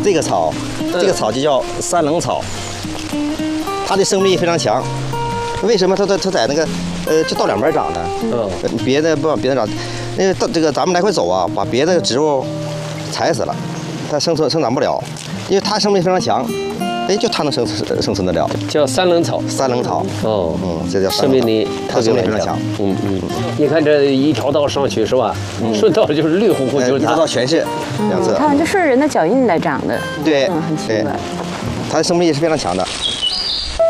这个草，这个草就叫三棱草，它的生命力非常强。为什么它在那个就到两边长的？别的不往别的长，因为到这个咱们来回走啊，把别的植物踩死了，它生长不了，因为它生命力非常强。哎，就它能生存得了， 叫三棱草。 三棱草，这叫生命力特别非常强。 你看这一条道上去是吧？顺道就是绿乎乎，就是一条道全是两侧。 它就顺着人的脚印来长的。 对， 很奇怪。 它的生命力是非常强的。